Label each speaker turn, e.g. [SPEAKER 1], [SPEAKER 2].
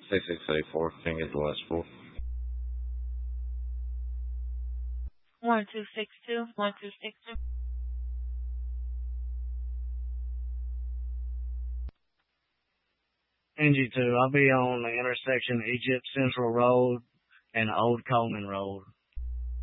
[SPEAKER 1] 6684. Can't get the last four.
[SPEAKER 2] 1262. 1262.
[SPEAKER 3] NG2, I'll be on the intersection of Egypt Central Road and Old Coleman Road.